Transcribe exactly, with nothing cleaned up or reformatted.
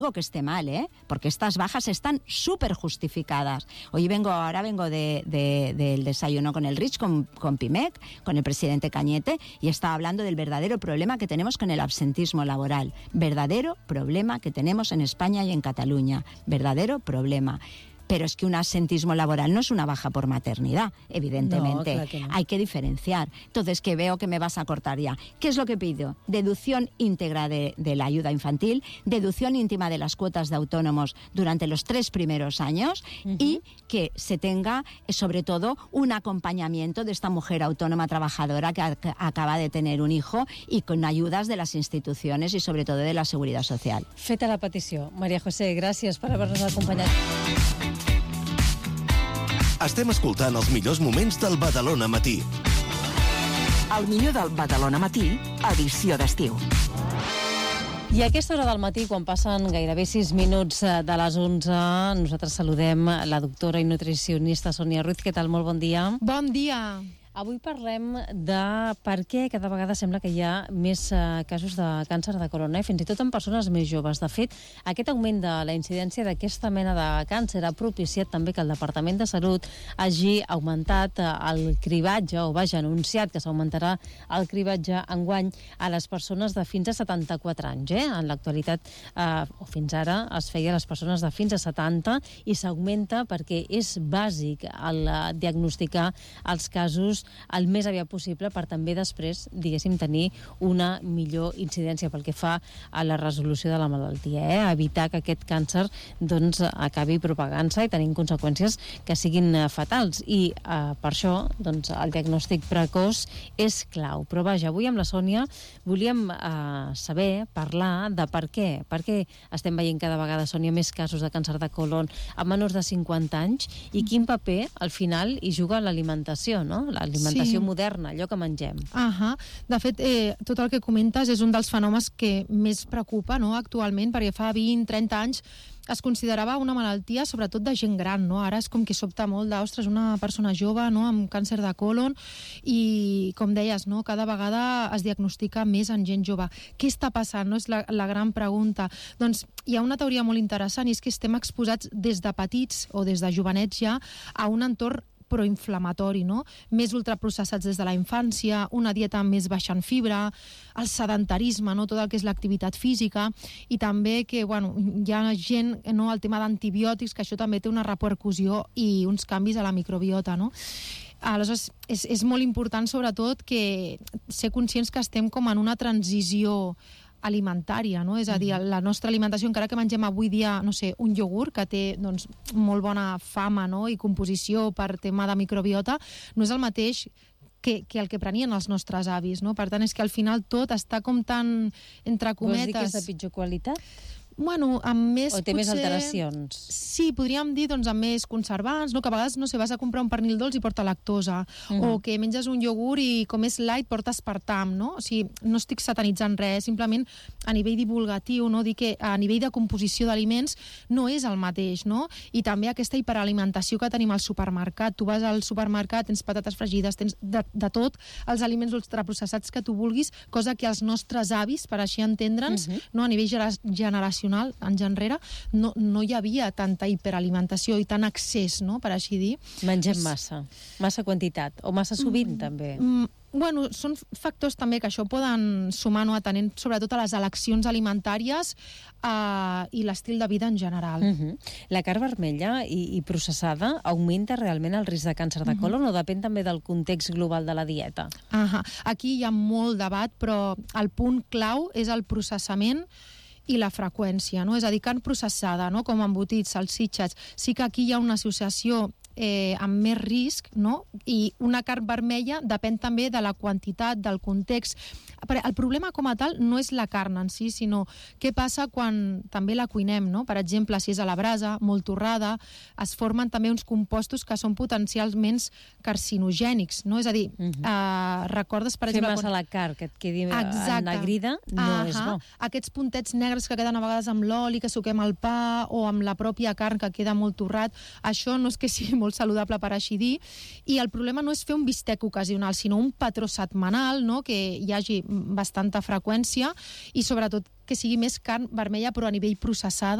que esté mal, ¿eh? Porque estas bajas están súper justificadas. Hoy vengo, ahora vengo de, de, del desayuno con el Rich, con, con Pimec, con el presidente Cañete, y estaba hablando del verdadero problema que tenemos con el absentismo laboral. Verdadero problema que tenemos en España y en Cataluña. Verdadero problema. Pero es que un absentismo laboral no es una baja por maternidad, evidentemente. No, claro que no. Hay que diferenciar. Entonces, que veo que me vas a cortar ya. ¿Qué es lo que pido? Deducción íntegra de, de la ayuda infantil, deducción íntima de las cuotas de autónomos durante los tres primeros años uh-huh. y que se tenga, sobre todo, un acompañamiento de esta mujer autónoma trabajadora que, a, que acaba de tener un hijo y con ayudas de las instituciones y, sobre todo, de la Seguridad Social. Feta la petició. Maria José, gràcies per haver-nos acompanyat. Estem escoltant els millors moments del Badalona Matí. El millor del Badalona Matí, edició d'estiu. I a aquesta hora del matí, quan passen gairebé sis minuts de les onze, nosaltres saludem la doctora i nutricionista Sònia Ruiz. Què tal? Molt bon dia. Bon dia. Avui parlem de per què cada vegada sembla que hi ha més uh, casos de càncer de colon, eh? fins i tot en persones més joves. De fet, aquest augment de la incidència d'aquesta mena de càncer ha propiciat també que el Departament de Salut hagi augmentat uh, el cribatge, o vaja, anunciat que s'augmentarà el cribatge enguany a les persones de fins a setanta-quatre anys. Eh? En l'actualitat, uh, o fins ara, es feia a les persones de fins a setanta i s'augmenta perquè és bàsic el uh, diagnosticar els casos el més aviat possible per també després, diguéssim, tenir una millor incidència pel que fa a la resolució de la malaltia, eh? Evitar que aquest càncer doncs, acabi propagant-se i tenint conseqüències que siguin fatals. I eh, per això doncs, el diagnòstic precoç és clau. Però vaja, avui amb la Sònia volíem eh, saber, parlar de per què. Per què estem veient cada vegada, Sònia, més casos de càncer de colon a menors de cinquanta anys i quin paper al final hi juga l'alimentació, no? L'alimentació sí. moderna, allò que mengem. Uh-huh. De fet, eh, tot el que comentes és un dels fenòmens que més preocupa, no?, actualment, perquè fa vint, trenta anys es considerava una malaltia sobretot de gent gran, no? Ara és com que sobta molt de, ostres, una persona jove, no?, amb càncer de colon i, com deies, no?, cada vegada es diagnostica més en gent jove. Què està passant, no?, és la, la gran pregunta. Doncs hi ha una teoria molt interessant i és que estem exposats des de petits o des de jovenets ja a un entorn proinflamatori, no? Més ultraprocessats des de la infància, una dieta més baixa en fibra, el sedentarisme, no? Tot el que és l'activitat física, i també que, bueno, hi ha gent, no?, el tema d'antibiòtics, que això també té una repercussió i uns canvis a la microbiota, no? Aleshores, és, és molt important, sobretot, que ser conscients que estem com en una transició alimentària, no? És a dir, la nostra alimentació, encara que mengem avui dia, no sé, un iogurt que té, doncs, molt bona fama, no?, i composició per tema de microbiota, no és el mateix que, que el que prenien els nostres avis, no? Per tant, és que al final tot està com tan, entre cometes... Vols dir que és de pitjor qualitat? Bueno, amb més... O té potser... més alteracions? Sí, podríem dir, doncs, amb més conservants, no? Que a vegades, no sé, vas a comprar un pernil dolç i porta lactosa, mm. o que menges un iogurt i, com és light, porta aspartam, no? O sigui, no estic satanitzant res, simplement a nivell divulgatiu, no? Dir que a nivell de composició d'aliments no és el mateix, no? I també aquesta hiperalimentació que tenim al supermercat. Tu vas al supermercat, tens patates fregides, tens de, de tot, els aliments ultraprocessats que tu vulguis, cosa que els nostres avis, per així entendre'ns, mm-hmm. no? A nivell generacional, anys enrere, no, no hi havia tanta hiperalimentació i tant accés, no?, per així dir. Mengem massa, massa quantitat, o massa sovint, mm, també. Mm, bueno, són factors també que això poden sumar, no?, atenent sobretot a les eleccions alimentàries eh, i l'estil de vida en general. Uh-huh. La carn vermella i, i processada augmenta realment el risc de càncer de colon, uh-huh. o depèn també del context global de la dieta? Uh-huh. Aquí hi ha molt debat, però el punt clau és el processament i la freqüència, no? És a dir, carn processada, no?, com embotits, salsitxes, sí que aquí hi ha una associació eh, amb més risc, no? I una carn vermella depèn també de la quantitat, del context. El problema com a tal no és la carn en si, sinó què passa quan també la cuinem, no? Per exemple, si és a la brasa, molt torrada, es formen també uns compostos que són potencialment carcinogènics, no? És a dir, uh-huh. eh, recordes, per Fer exemple... massa quan... la carn, que et quedi Exacte. ennegrida, no uh-huh. és bo. Aquests puntets negres que queden a vegades amb l'oli, que suquem al pa, o amb la pròpia carn que queda molt torrat, això no és que sigui molt saludable per així dir, i el problema no és fer un bistec ocasional, sinó un patró setmanal, no? Que hi hagi bastanta freqüència i sobretot que sigui més carn vermella però a nivell processada,